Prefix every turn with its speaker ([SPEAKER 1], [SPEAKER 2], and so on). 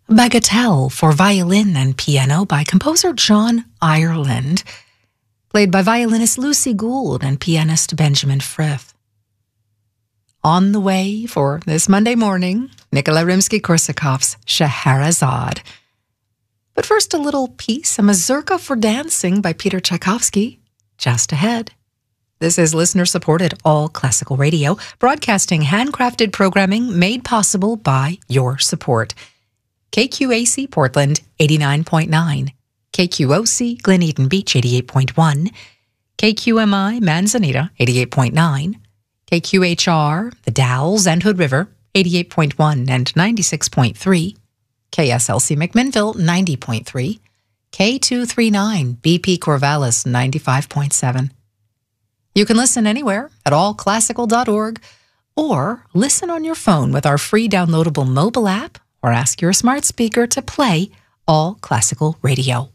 [SPEAKER 1] Bagatelle for violin and piano by composer John Ireland, played by violinist Lucy Gould and pianist Benjamin Frith. On the way for this Monday morning, Nikolai Rimsky-Korsakov's Scheherazade. But first, a little piece, a mazurka for dancing by Peter Tchaikovsky, just ahead. This is listener-supported all classical radio, broadcasting handcrafted programming made possible by your support. KQAC Portland 89.9, KQOC Glen Eden Beach 88.1, KQMI Manzanita 88.9, KQHR The Dalles and Hood River 88.1 and 96.3, KSLC McMinnville 90.3, K239 BP Corvallis 95.7. You can listen anywhere at allclassical.org or listen on your phone with our free downloadable mobile app, or ask your smart speaker to play All Classical Radio.